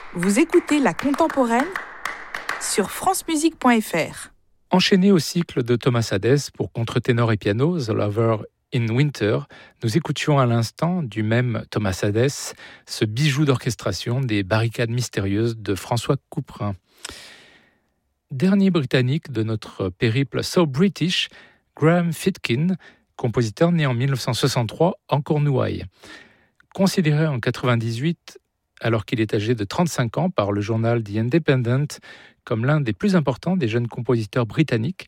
Vous écoutez La Contemporaine sur francemusique.fr. Enchaîné au cycle de Thomas Hadès pour contre-ténor et piano, The Lover in Winter, nous écoutions à l'instant du même Thomas Hadès ce bijou d'orchestration des barricades mystérieuses de François Couperin. Dernier britannique de notre périple So British, Graham Fitkin, compositeur né en 1963 en Cornouailles. Considéré en 1998, alors qu'il est âgé de 35 ans par le journal The Independent, comme l'un des plus importants des jeunes compositeurs britanniques,